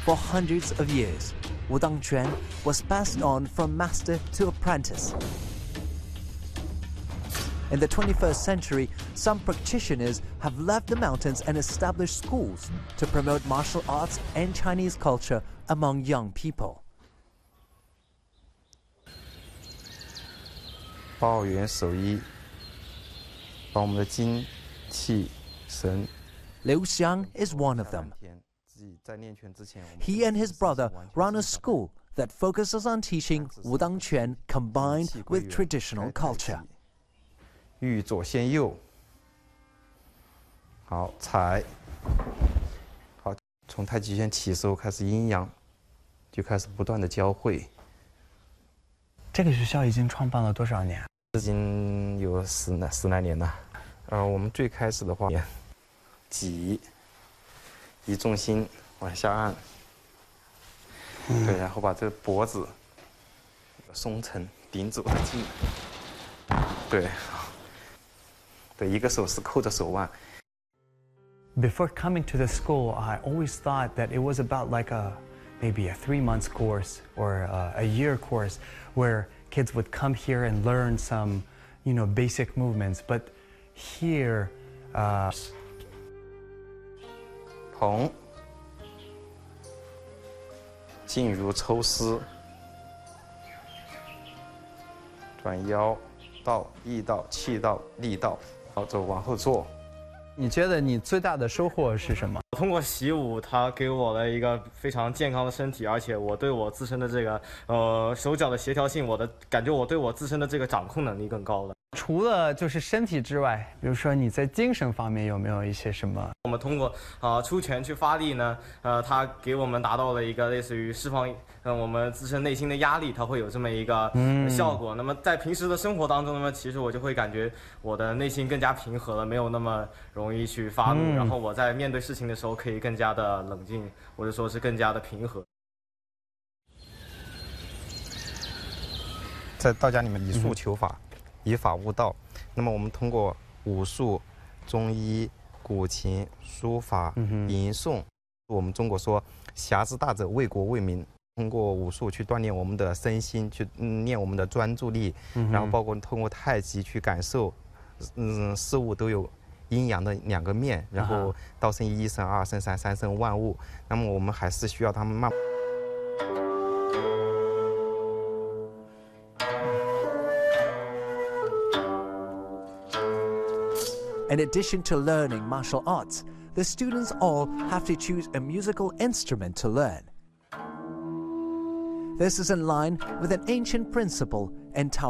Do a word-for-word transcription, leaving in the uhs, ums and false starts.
For hundreds of years, Wudang Quan was passed on from master to apprentice. In the twenty-first century, some practitioners have left the mountains and established schools to promote martial arts and Chinese culture among young people. 抱元守一，把我们的精气神。 Liu Xiang is one of them. He and his brother run a school that focuses on teaching Wudang Quan combined with traditional culture. 欲左先右，好踩，好，从太极拳起手开始，阴阳就开始不断的交汇。 这个学校已经创办了多少年？ 已经有十来十来年了。呃，我们最开始的话，挤，移重心往下按，嗯、对，然后把这脖子松沉，顶住紧，对。 对，一个手是扣着手腕。 Before coming to the school, I always thought that it was about like a maybe a three-month course or a, a year course where kids would come here and learn some, you know, basic movements. But here, uh, 捧，静如抽丝，转腰，到力道，气道，力道。 好，走，往后坐。 你觉得你最大的收获是什么？ 通过习武，它给我了一个非常健康的身体，而且我对我自身的这个呃手脚的协调性，我的感觉我对我自身的这个掌控能力更高了。 除了就是身体之外，比如说你在精神方面有没有一些什么？ 我们通过啊、呃、出拳去发力呢，呃，它给我们达到了一个类似于释放。 嗯，我们自身内心的压力，它会有这么一个效果。嗯、那么在平时的生活当中，那么其实我就会感觉我的内心更加平和了，没有那么容易去发怒。嗯、然后我在面对事情的时候，可以更加的冷静，或者说是更加的平和。 在道家里面，以术求法，嗯、以法悟道。那么我们通过武术、中医、古琴、书法、嗯、吟诵，我们中国说。 侠之大者，为国为民。通过武术去锻炼我们的身心，去练我们的专注力，嗯、然后包括通过太极去感受，嗯，事物都有阴阳的两个面，然后道生一，一生二，生三，三生万物。那么我们还是需要他们慢。 In addition to learning martial arts, the students all have to choose a musical instrument to learn. This is in line with an ancient principle in Tao.